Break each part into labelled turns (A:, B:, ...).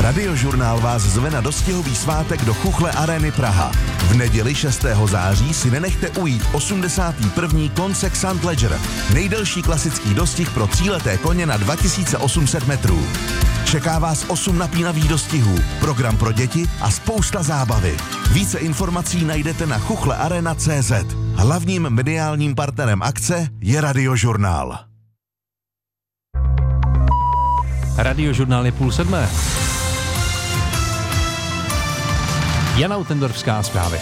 A: Radiožurnál vás zve na dostihový svátek do Chuchle Areny Praha. V neděli 6. září si nenechte ujít 81. Koncek St. Ledger, nejdelší klasický dostih pro tříleté koně na 2800 metrů. Čeká vás 8 napínavých dostihů, program pro děti a spousta zábavy. Více informací najdete na chuchlearena.cz. Hlavním mediálním partnerem akce je Radiožurnál.
B: Radiožurnál je 6:30. Jana Utendorfská zprávy.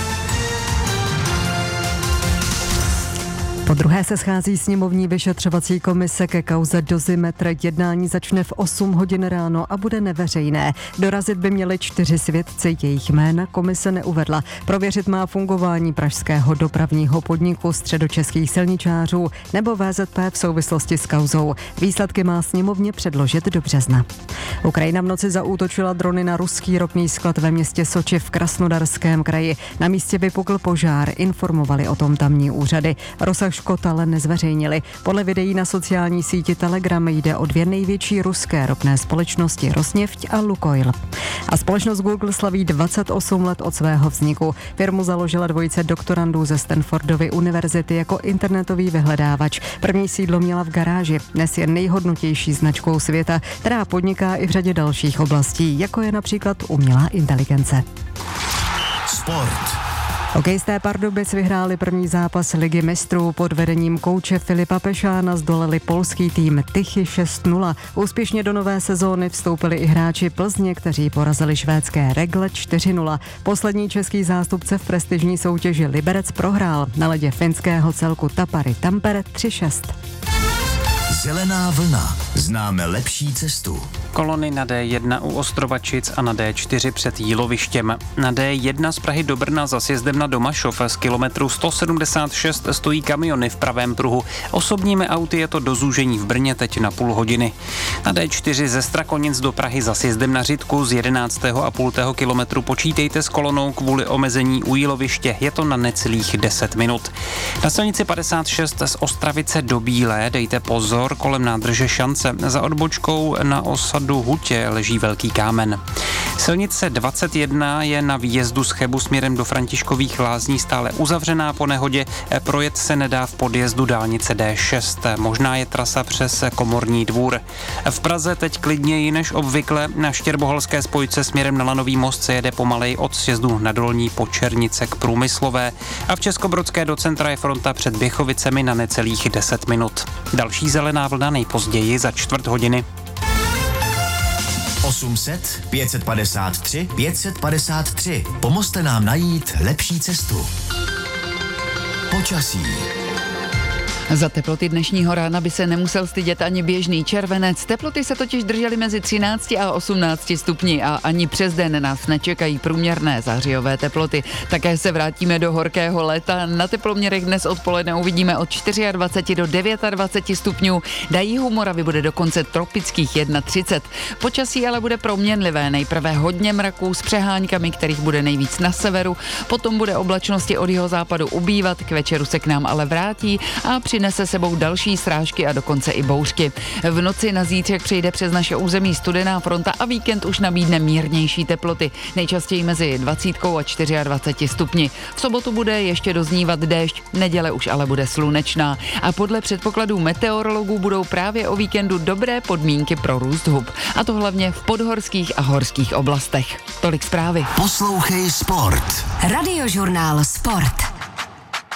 C: Po druhé se schází sněmovní vyšetřovací komise ke kauze Dozimetr. Jednání začne v 8 hodin ráno a bude neveřejné. Dorazit by měli 4 svědci, jejich jména komise neuvedla. Prověřit má fungování pražského dopravního podniku Středočeských silničářů nebo VZP v souvislosti s kauzou. Výsledky má sněmovně předložit do března. Ukrajina v noci zaútočila drony na ruský ropný sklad ve městě Soči v Krasnodarském kraji. Na místě vypukl požár, informovali o tom tamní úřady. Rozsah škod ale nezveřejnili. Podle videí na sociální síti Telegram jde o 2 největší ruské ropné společnosti Rosneft a Lukoil. A společnost Google slaví 28 let od svého vzniku. Firmu založila dvojice doktorandů ze Stanfordovy univerzity jako internetový vyhledávač. První sídlo měla v garáži. Dnes je nejhodnotější značkou světa, která podniká i v řadě dalších oblastí, jako je například umělá inteligence.
A: Sport.
C: Hokejisté Pardubic vyhráli první zápas Ligy mistrů. Pod vedením kouče Filipa Pešána zdolali polský tým Tychy 6-0. Úspěšně do nové sezóny vstoupili i hráči Plzně, kteří porazili švédské Regle 4-0. Poslední český zástupce v prestižní soutěži Liberec prohrál na ledě finského celku Tapari Tampere 3-6.
D: Zelená vlna. Známe lepší cestu.
E: Kolony na D1 u Ostrovačic a na D4 před Jílovištěm. Na D1 z Prahy do Brna za sjezdem na Domašov z kilometru 176 stojí kamiony v pravém pruhu. Osobními auty je to do zúžení v Brně teď na půl hodiny. Na D4 ze Strakonic do Prahy za sjezdem na Řitku z 11,5 kilometru počítejte s kolonou kvůli omezení u Jíloviště. Je to na necelých 10 minut. Na silnici 56 z Ostravice do Bílé dejte pozor kolem nádrže Šance. Za odbočkou na osadu Hutě leží velký kámen. Silnice 21 je na výjezdu z Chebu směrem do Františkových Lázní stále uzavřená po nehodě. Projet se nedá v podjezdu dálnice D6. Možná je trasa přes Komorní dvůr. V Praze teď klidněji než obvykle. Na Štěrboholské spojce směrem na Lanový most se jede pomalej od sjezdu na Dolní Počernice k Průmyslové. A v Českobrodské do centra je fronta před Běchovicemi na necelých 10 minut. Další zelená vlna nejpozději za 4 hodiny.
D: 800 553 553. Pomozte nám najít lepší cestu. Počasí.
F: Za teploty dnešního rána by se nemusel stydět ani běžný červenec. Teploty se totiž držely mezi 13 a 18 stupni a ani přes den nás nečekají průměrné zářijové teploty. Také se vrátíme do horkého léta. Na teploměrech dnes odpoledne uvidíme od 24 do 29 stupňů. Na jihu Moravy bude dokonce tropických 31. Počasí ale bude proměnlivé. Nejprve hodně mraků s přeháňkami, kterých bude nejvíc na severu. Potom bude oblačnosti od jihozápadu ubývat, k večeru se k nám ale vrátí a přinese sebou další srážky a dokonce i bouřky. V noci na zítřek přejde přes naše území studená fronta a víkend už nabídne mírnější teploty, nejčastěji mezi 20 a 24 stupni. V sobotu bude ještě doznívat déšť, neděle už ale bude slunečná a podle předpokladů meteorologů budou právě o víkendu dobré podmínky pro růst hub, a to hlavně v podhorských a horských oblastech. Tolik zprávy.
D: Poslouchej Sport.
G: Radiožurnál Sport.